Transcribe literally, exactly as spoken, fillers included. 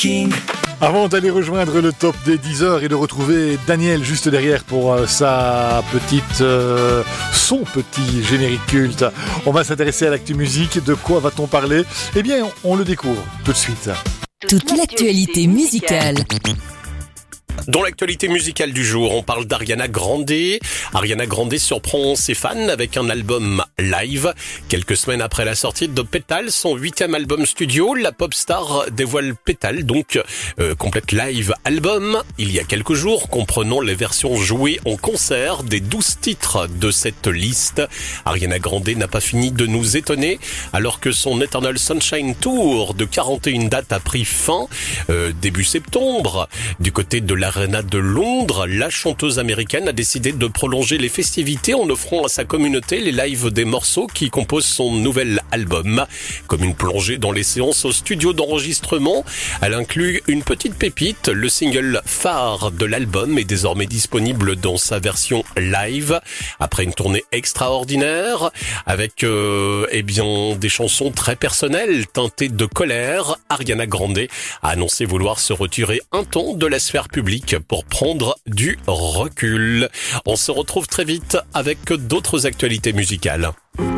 King. Avant d'aller rejoindre le top des dix heures et de retrouver Daniel juste derrière pour euh, sa petite, euh, son petit générique culte, on va s'intéresser à l'actu musique. De quoi va-t-on parler? Eh bien, on, on le découvre tout de suite. Toute l'actualité musicale. Dans l'actualité musicale du jour, on parle d'Ariana Grande. Ariana Grande surprend ses fans avec un album live. Quelques semaines après la sortie de Petal, son huitième album studio, la pop star dévoile Petal, donc euh, complète live album. Il y a quelques jours, comprenant les versions jouées en concert des douze titres de cette liste. Ariana Grande n'a pas fini de nous étonner, alors que son Eternal Sunshine Tour de quarante et une dates a pris fin euh, début septembre. Du côté de la l'Arena de Londres, la chanteuse américaine a décidé de prolonger les festivités en offrant à sa communauté les lives des morceaux qui composent son nouvel album. Comme une plongée dans les séances au studio d'enregistrement, elle inclut une petite pépite. Le single phare de l'album est désormais disponible dans sa version live. Après une tournée extraordinaire, avec euh, eh bien des chansons très personnelles teintées de colère, Ariana Grande a annoncé vouloir se retirer un temps de la sphère publique pour prendre du recul. On se retrouve très vite avec d'autres actualités musicales.